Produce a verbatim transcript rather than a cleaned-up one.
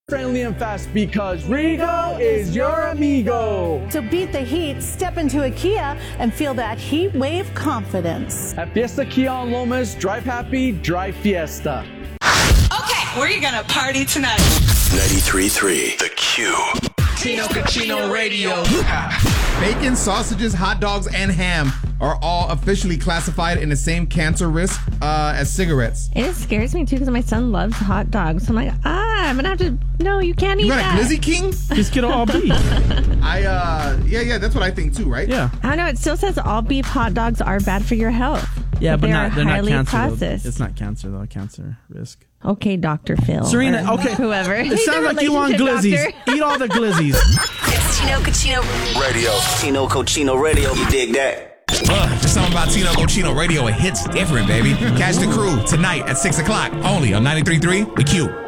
friendly and fast because Rego is your amigo. So beat the heat, step into a Kia, and feel that heat wave confidence. At Fiesta Kia on Lomas, drive happy, drive Fiesta. Okay, where are you gonna party tonight? ninety-three point three The Q. Tino Cucino Radio. Bacon, sausages, hot dogs, and ham are all officially classified in the same cancer risk uh, as cigarettes. It scares me too because my son loves hot dogs. So I'm like, ah, I'm gonna have to. No, you can't eat You got that. a Glizzy King? Just get all beef. I uh, yeah, yeah, that's what I think too, right? Yeah. I don't know. It still says all beef hot dogs are bad for your health. Yeah, but they not, are they're not highly cancer. Though. processed. It's not cancer though. Cancer risk. Okay, Doctor Phil. Serena, or okay. Whoever. It sounds like you want glizzies. Eat all the glizzies. It's Tino Cucino Radio. Tino Cochino Radio, you dig that? Uh, there's something about Tino Cochino Radio. It hits different, baby. Catch the crew tonight at six o'clock only on ninety-three point three The Q.